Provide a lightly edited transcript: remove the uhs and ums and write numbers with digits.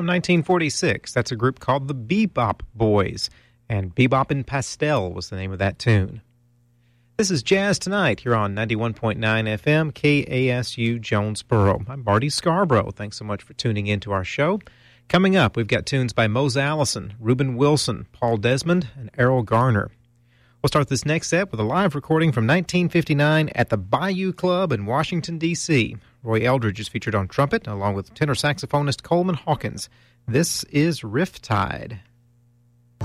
from 1946. That's a group called the Bebop Boys, and Bebop and Pastel was the name of that tune. This is Jazz Tonight here on 91.9 FM, KASU Jonesboro. I'm Marty Scarborough. Thanks so much for tuning in to our show. Coming up, we've got tunes by Mose Allison, Reuben Wilson, Paul Desmond, and Errol Garner. We'll start this next set with a live recording from 1959 at the Bayou Club in Washington, D.C. Roy Eldridge is featured on trumpet, along with tenor saxophonist Coleman Hawkins. This is Riptide.